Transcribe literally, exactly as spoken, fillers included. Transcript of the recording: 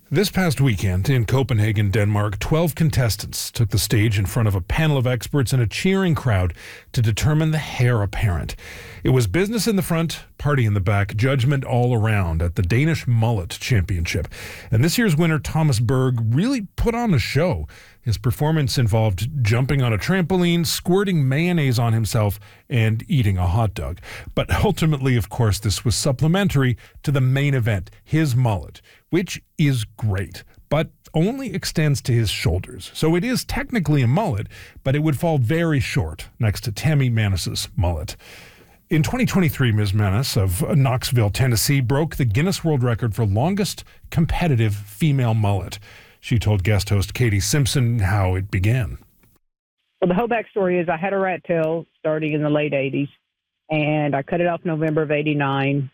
This past weekend in Copenhagen, Denmark, twelve contestants took the stage in front of a panel of experts and a cheering crowd to determine the heir apparent. It was business in the front, party in the back, judgment all around at the Danish Mullet Championship. And this year's winner, Thomas Berg, really put on a show. His performance involved jumping on a trampoline, squirting mayonnaise on himself, and eating a hot dog. But ultimately, of course, this was supplementary to the main event, his mullet, which is great, but only extends to his shoulders. So it is technically a mullet, but it would fall very short next to Tammy Mannis's mullet. In twenty twenty-three, Miz Mannis of Knoxville, Tennessee, broke the Guinness World Record for longest competitive female mullet. She told guest host Katie Simpson how it began. Well, the whole backstory is I had a rat tail starting in the late eighties, and I cut it off November of eighty-nine.